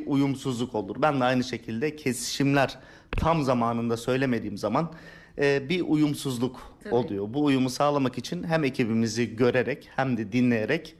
uyumsuzluk olur. Ben de aynı şekilde kesişimler tam zamanında söylemediğim zaman bir uyumsuzluk oluyor. Bu uyumu sağlamak için hem ekibimizi görerek hem de dinleyerek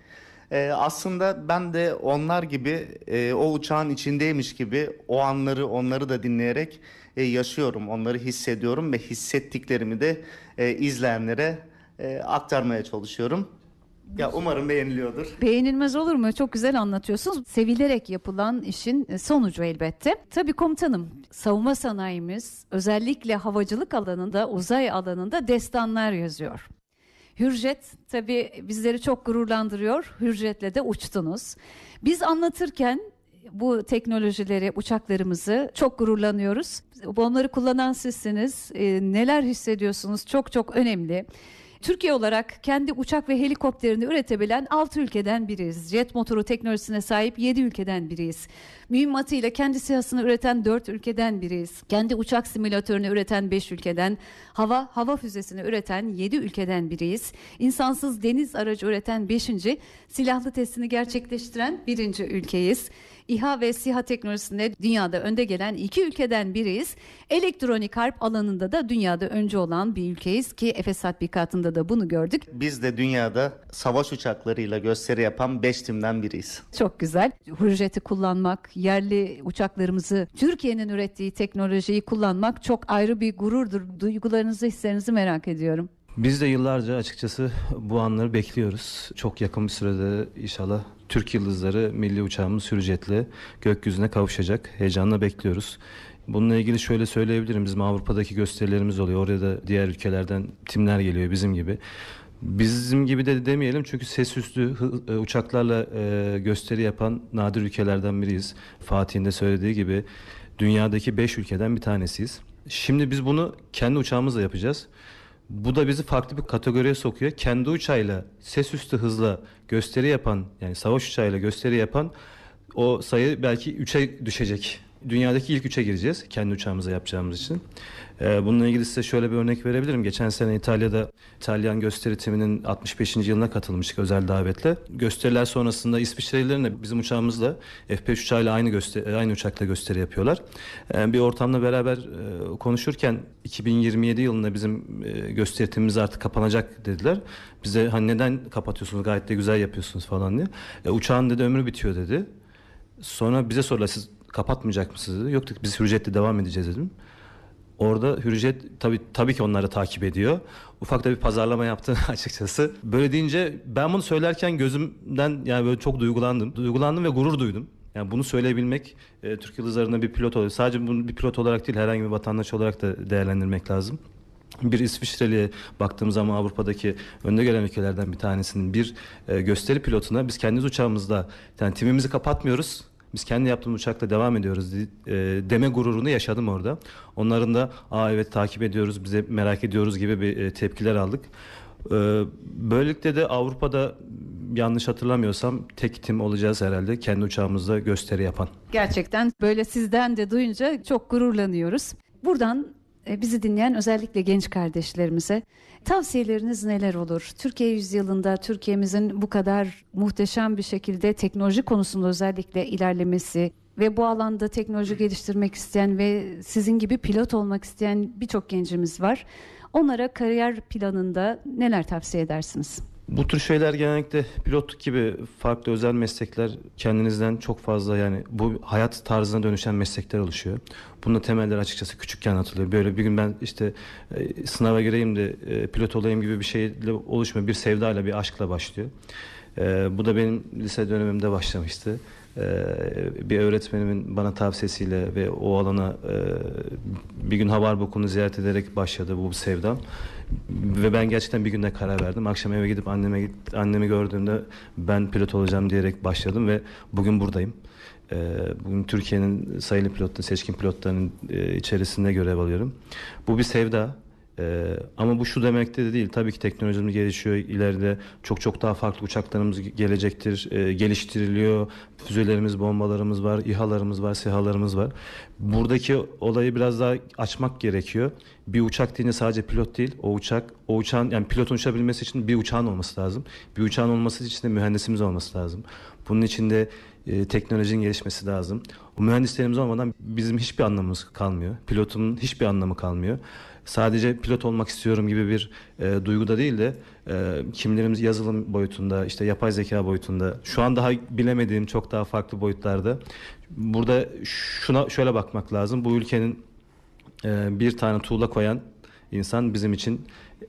aslında ben de onlar gibi o uçağın içindeymiş gibi o anları onları da dinleyerek yaşıyorum. Onları hissediyorum ve hissettiklerimi de izleyenlere aktarmaya çalışıyorum. Ya umarım beğeniliyordur. Beğenilmez olur mu? Çok güzel anlatıyorsunuz. Sevilerek yapılan işin sonucu elbette. Tabii komutanım, savunma sanayimiz özellikle havacılık alanında, uzay alanında destanlar yazıyor. Hürjet tabii bizleri çok gururlandırıyor. Hürjet'le de uçtunuz. Biz anlatırken bu teknolojileri, uçaklarımızı çok gururlanıyoruz. Onları kullanan sizsiniz. Neler hissediyorsunuz? Çok çok önemli. Türkiye olarak kendi uçak ve helikopterini üretebilen 6 ülkeden biriyiz. Jet motoru teknolojisine sahip 7 ülkeden biriyiz. Mühimmatıyla kendi SİHA'sını üreten 4 ülkeden biriyiz. Kendi uçak simülatörünü üreten 5 ülkeden, hava füzesini üreten 7 ülkeden biriyiz. İnsansız deniz aracı üreten 5. silahlı testini gerçekleştiren 1. ülkeyiz. İHA ve SİHA teknolojisinde dünyada önde gelen 2 ülkeden biriyiz. Elektronik harp alanında da dünyada önce olan bir ülkeyiz ki Efes Tatbikatı'nda da bunu gördük. Biz de dünyada savaş uçaklarıyla gösteri yapan 5 timden biriyiz. Çok güzel. Hürjet'i kullanmak, yerli uçaklarımızı, Türkiye'nin ürettiği teknolojiyi kullanmak çok ayrı bir gururdur. Duygularınızı, hislerinizi merak ediyorum. Biz de yıllarca açıkçası bu anları bekliyoruz. Çok yakın bir sürede inşallah Türk Yıldızları milli uçağımız Hürjet'le gökyüzüne kavuşacak. Heyecanla bekliyoruz. Bununla ilgili şöyle söyleyebilirim. Bizim Avrupa'daki gösterilerimiz oluyor. Oraya da diğer ülkelerden timler geliyor bizim gibi. Bizim gibi de demeyelim çünkü ses üstü uçaklarla gösteri yapan nadir ülkelerden biriyiz. Fatih'in de söylediği gibi dünyadaki 5 ülkeden bir tanesiyiz. Şimdi biz bunu kendi uçağımızla yapacağız. Bu da bizi farklı bir kategoriye sokuyor. Kendi uçağıyla ses üstü hızla gösteri yapan, yani savaş uçağıyla gösteri yapan o sayı belki 3'e düşecek. Dünyadaki ilk 3'e gireceğiz kendi uçağımıza yapacağımız için. Bununla ilgili size şöyle bir örnek verebilirim. Geçen sene İtalya'da İtalyan gösteri timinin 65. yılına katılmıştık özel davetle. Gösteriler sonrasında İsviçrelilerin de bizim uçağımızla F-5 uçağıyla aynı uçakla gösteri yapıyorlar. Bir ortamda beraber konuşurken 2027 yılında bizim gösteri timimiz artık kapanacak dediler. Bize hani neden kapatıyorsunuz, gayet de güzel yapıyorsunuz falan diye. Uçağın dedi ömrü bitiyor dedi. Sonra bize sordular, siz kapatmayacak mısınız dedi. Yok dedik, biz Hürjet'le devam edeceğiz dedim. Orada Hürjet tabii ki onları takip ediyor. Ufak da bir pazarlama yaptı açıkçası. Böyle deyince ben bunu söylerken gözümden yani böyle çok duygulandım. Duygulandım ve gurur duydum. Yani bunu söyleyebilmek Türk Yıldızları'nda bir pilot oluyor. Sadece bunu bir pilot olarak değil, herhangi bir vatandaş olarak da değerlendirmek lazım. Bir İsviçreli'ye baktığımız zaman Avrupa'daki önde gelen ülkelerden bir tanesinin bir gösteri pilotuna biz kendi uçağımızda yani timimizi kapatmıyoruz. Biz kendi yaptığımız uçakla devam ediyoruz deme gururunu yaşadım orada. Onların da evet takip ediyoruz, bize merak ediyoruz gibi bir tepkiler aldık. Böylelikle de Avrupa'da yanlış hatırlamıyorsam tek tim olacağız herhalde kendi uçağımızda gösteri yapan. Gerçekten böyle sizden de duyunca çok gururlanıyoruz. Buradan bizi dinleyen özellikle genç kardeşlerimize tavsiyeleriniz neler olur? Türkiye yüzyılında Türkiye'mizin bu kadar muhteşem bir şekilde teknoloji konusunda özellikle ilerlemesi ve bu alanda teknoloji geliştirmek isteyen ve sizin gibi pilot olmak isteyen birçok gencimiz var. Onlara kariyer planında neler tavsiye edersiniz? Bu tür şeyler genellikle pilotluk gibi farklı özel meslekler kendinizden çok fazla yani bu hayat tarzına dönüşen meslekler oluşuyor. Bunun temeller açıkçası küçükken atılıyor. Böyle bir gün ben işte sınava gireyim de pilot olayım gibi bir şeyle oluşmuyor. Bir sevdayla, bir aşkla başlıyor. Bu da benim lise dönemimde başlamıştı. Bir öğretmenimin bana tavsiyesiyle ve o alana bir gün Havarp Okulu'nu ziyaret ederek başladı bu sevdam. Ve ben gerçekten bir günde karar verdim. Akşam eve gidip annemi gördüğümde ben pilot olacağım diyerek başladım ve bugün buradayım. Bugün Türkiye'nin sayılı pilotları, seçkin pilotlarının içerisinde görev alıyorum. Bu bir sevda. Ama bu şu demekte de değil. Tabii ki teknolojimiz gelişiyor. İleride çok daha farklı uçaklarımız gelecektir. Geliştiriliyor. Füzelerimiz, bombalarımız var, İHA'larımız var, SİHA'larımız var. Buradaki olayı biraz daha açmak gerekiyor. Bir uçak deyince sadece pilot değil. O uçağın yani pilotun uçabilmesi için bir uçağın olması lazım. Bir uçağın olması için de mühendisimiz olması lazım. Bunun için de teknolojinin gelişmesi lazım. O mühendislerimiz olmadan bizim hiçbir anlamımız kalmıyor. Pilotun hiçbir anlamı kalmıyor. Sadece pilot olmak istiyorum gibi bir duyguda değil de kimilerimiz yazılım boyutunda, işte yapay zeka boyutunda, şu an daha bilemediğim çok daha farklı boyutlarda. Burada şuna şöyle bakmak lazım. Bu ülkenin bir tane tuğla koyan insan bizim için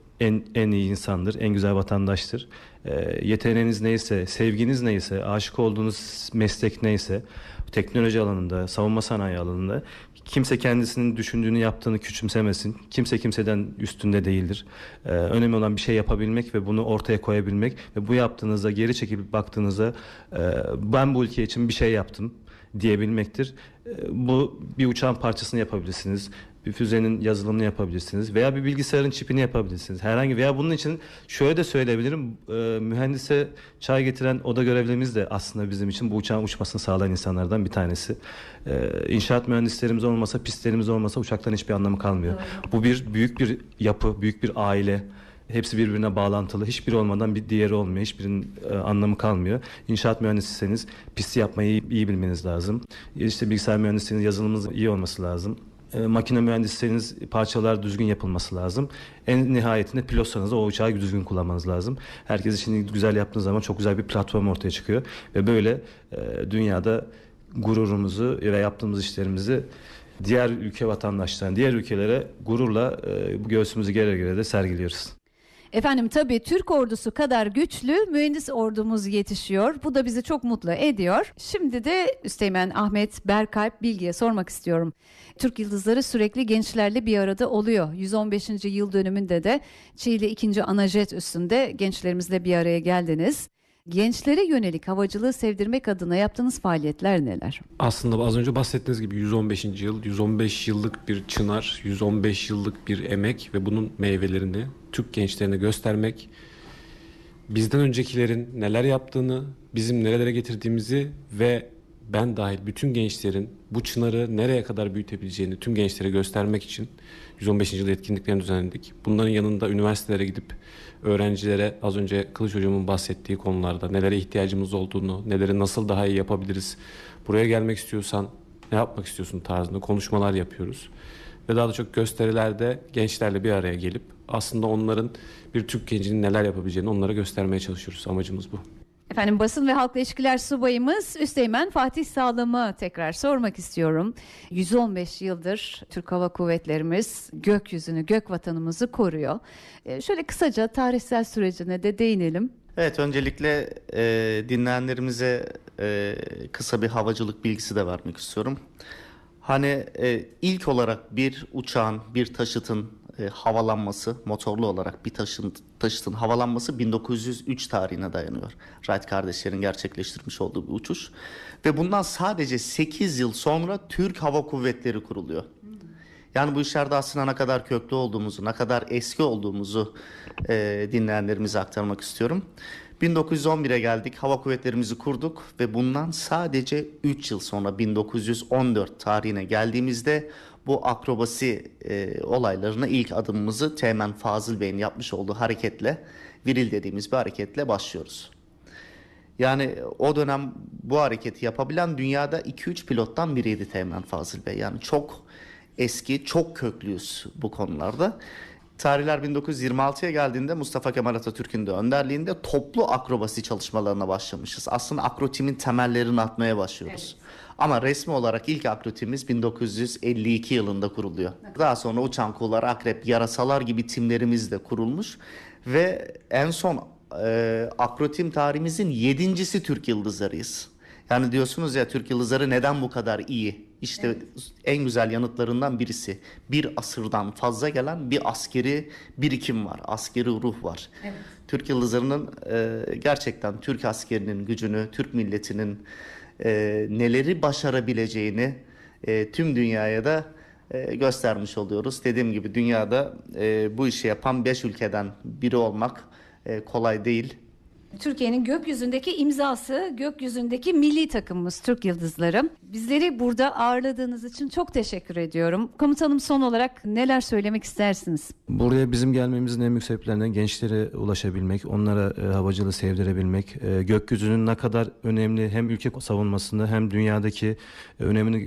en iyi insandır, en güzel vatandaştır. Yeteneğiniz neyse, sevginiz neyse, aşık olduğunuz meslek neyse, teknoloji alanında, savunma sanayi alanında kimse kendisinin düşündüğünü, yaptığını küçümsemesin. Kimse kimseden üstünde değildir. Önemli olan bir şey yapabilmek ve bunu ortaya koyabilmek ve bu yaptığınızda geri çekilip baktığınızda ben bu ülke için bir şey yaptım diyebilmektir. Bu bir uçağın parçasını yapabilirsiniz. Bir füzenin yazılımını yapabilirsiniz veya bir bilgisayarın çipini yapabilirsiniz. Herhangi veya bunun için şöyle de söyleyebilirim. Mühendise çay getiren oda görevlimiz de aslında bizim için bu uçağın uçmasını sağlayan insanlardan bir tanesi. İnşaat mühendislerimiz olmasa, pistlerimiz olmasa uçaktan hiçbir anlamı kalmıyor. Bu büyük bir yapı, büyük bir aile. Hepsi birbirine bağlantılı. Hiçbiri olmadan bir diğeri olmuyor. Hiçbirinin anlamı kalmıyor. İnşaat mühendisiyseniz pisti yapmayı iyi bilmeniz lazım. İşte bilgisayar mühendisliğiniz, yazılımınız iyi olması lazım. Makine mühendisliğiniz parçalar düzgün yapılması lazım. En nihayetinde pilotsanız da o uçağı düzgün kullanmanız lazım. Herkes işini güzel yaptığı zaman çok güzel bir platform ortaya çıkıyor. Ve böyle dünyada gururumuzu ve yaptığımız işlerimizi diğer ülke vatandaşlarına, diğer ülkelere gururla bu göğsümüzü gere gere de sergiliyoruz. Efendim tabii Türk ordusu kadar güçlü mühendis ordumuz yetişiyor. Bu da bizi çok mutlu ediyor. Şimdi de Üsteğmen Ahmet Berkalp Bilgi'ye sormak istiyorum. Türk Yıldızları sürekli gençlerle bir arada oluyor. 115. yıl dönümünde de Çiğli 2. Anajet üstünde gençlerimizle bir araya geldiniz. Gençlere yönelik havacılığı sevdirmek adına yaptığınız faaliyetler neler? Aslında az önce bahsettiğiniz gibi 115. yıl, 115 yıllık bir çınar, 115 yıllık bir emek ve bunun meyvelerini Türk gençlerine göstermek, bizden öncekilerin neler yaptığını, bizim nerelere getirdiğimizi ve ben dahil bütün gençlerin bu çınarı nereye kadar büyütebileceğini tüm gençlere göstermek için 115. yıl etkinliklerini düzenledik. Bunların yanında üniversitelere gidip öğrencilere az önce Kılıç Hocam'ın bahsettiği konularda nelere ihtiyacımız olduğunu, neleri nasıl daha iyi yapabiliriz, buraya gelmek istiyorsan ne yapmak istiyorsun tarzında konuşmalar yapıyoruz. Ve daha da çok gösterilerde gençlerle bir araya gelip aslında onların bir Türk gencinin neler yapabileceğini onlara göstermeye çalışıyoruz. Amacımız bu. Efendim basın ve halkla ilişkiler subayımız Üsteğmen Fatih Sağlam'ı tekrar sormak istiyorum. 115 yıldır Türk Hava Kuvvetlerimiz gökyüzünü, gök vatanımızı koruyor. Şöyle kısaca tarihsel sürecine de değinelim. Evet, öncelikle dinleyenlerimize kısa bir havacılık bilgisi de vermek istiyorum. Hani ilk olarak bir uçağın, bir taşıtın havalanması, motorlu olarak bir taşıtın havalanması 1903 tarihine dayanıyor. Wright kardeşlerin gerçekleştirmiş olduğu bir uçuş. Ve bundan sadece 8 yıl sonra Türk Hava Kuvvetleri kuruluyor. Yani bu işlerde aslında ne kadar köklü olduğumuzu, ne kadar eski olduğumuzu dinleyenlerimize aktarmak istiyorum. 1911'e geldik, hava kuvvetlerimizi kurduk ve bundan sadece 3 yıl sonra 1914 tarihine geldiğimizde bu akrobasi olaylarına ilk adımımızı Teğmen Fazıl Bey'in yapmış olduğu hareketle, viril dediğimiz bir hareketle başlıyoruz. Yani o dönem bu hareketi yapabilen dünyada 2-3 pilottan biriydi Teğmen Fazıl Bey. Yani çok eski, çok köklüyüz bu konularda. Tarihler 1926'ya geldiğinde Mustafa Kemal Atatürk'ün de önderliğinde toplu akrobasi çalışmalarına başlamışız. Aslında akrotimin temellerini atmaya başlıyoruz. Evet. Ama resmi olarak ilk akrotimiz 1952 yılında kuruluyor. Daha sonra uçan kuğular, akrep, yarasalar gibi timlerimiz de kurulmuş. Ve en son akrotim tarihimizin 7.'si Türk Yıldızlarıyız. Yani diyorsunuz ya, Türk Yıldızları neden bu kadar iyi? İşte evet, en güzel yanıtlarından birisi. Bir asırdan fazla gelen bir askeri birikim var. Askeri ruh var. Evet. Türk Yıldızları'nın gerçekten Türk askerinin gücünü, Türk milletinin neleri başarabileceğini tüm dünyaya da göstermiş oluyoruz. Dediğim gibi dünyada bu işi yapan 5 ülkeden biri olmak kolay değil. Türkiye'nin gökyüzündeki imzası, gökyüzündeki milli takımımız Türk Yıldızları. Bizleri burada ağırladığınız için çok teşekkür ediyorum. Komutanım, son olarak neler söylemek istersiniz? Buraya bizim gelmemizin en büyük sebeplerinden gençlere ulaşabilmek, onlara havacılığı sevdirebilmek, gökyüzünün ne kadar önemli hem ülke savunmasında hem dünyadaki önemini